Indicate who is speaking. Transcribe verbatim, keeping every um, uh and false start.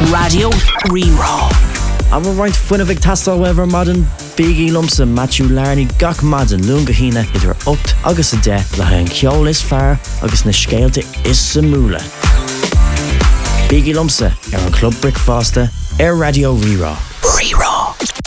Speaker 1: Radio Rerá.
Speaker 2: I'm right fuin bh tastal wever modern Biggie Lumsa Matthew Larney gach madan lunga hína idir ocht agus a de le an ceol is fear agus na scéalte is sa múla. Biggie Lumsa ar an Club Brickfaster ar Radio Rerá. Rerá.